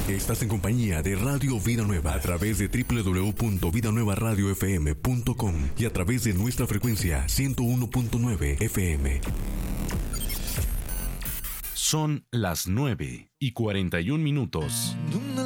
Estás en compañía de Radio Vida Nueva a través de www.vidanuevaradiofm.com y a través de nuestra frecuencia 101.9 FM. Son las 9:41.